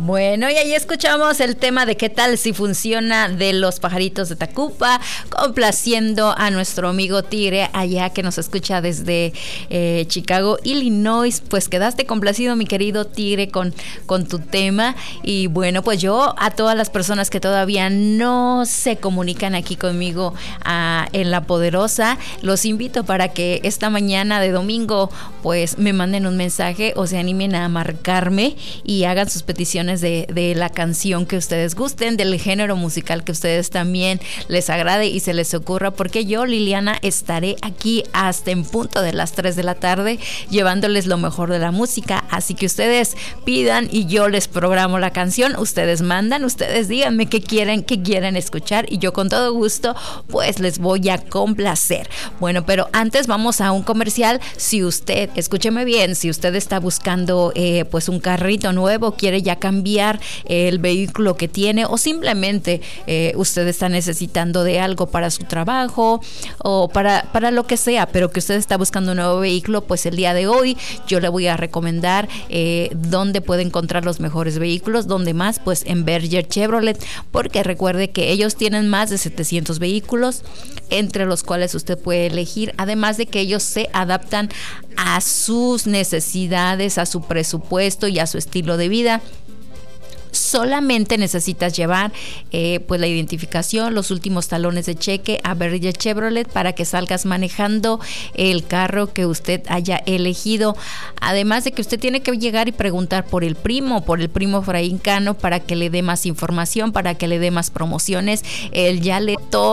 Bueno, y ahí escuchamos el tema de qué tal si funciona de Los Pajaritos de Tacuba, complaciendo a nuestro amigo Tigre allá que nos escucha desde Chicago, Illinois. Pues quedaste complacido, mi querido Tigre, con tu tema. Y bueno, pues yo a todas las personas que todavía no se comunican aquí conmigo en La Poderosa, los invito para que esta mañana de domingo pues me manden un mensaje o se animen a marcarme y hagan sus peticiones de la canción que ustedes gusten, del género musical que ustedes también les agrade y se les ocurra, porque yo, Liliana, estaré aquí hasta en punto de las 3 de la tarde llevándoles lo mejor de la música. Así que ustedes pidan y yo les programo la canción, ustedes mandan, ustedes díganme qué quieren escuchar y yo con todo gusto pues les voy a complacer. Bueno, pero antes vamos a un comercial. Si usted, escúcheme bien, si usted está buscando pues un carrito nuevo, quiere ya cambiar el vehículo que tiene, o simplemente usted está necesitando de algo para su trabajo o para lo que sea, pero que usted está buscando un nuevo vehículo, pues el día de hoy yo le voy a recomendar dónde puede encontrar los mejores vehículos, donde más, pues en Berger Chevrolet, porque recuerde que ellos tienen más de 700 vehículos, entre los cuales usted puede elegir, además de que ellos se adaptan a sus necesidades, a su presupuesto y a su estilo de vida. Solamente necesitas llevar pues la identificación, los últimos talones de cheque a Berger Chevrolet para que salgas manejando el carro que usted haya elegido. Además de que usted tiene que llegar y preguntar por el primo Efraín Cano para que le dé más información, para que le dé más promociones. Él ya le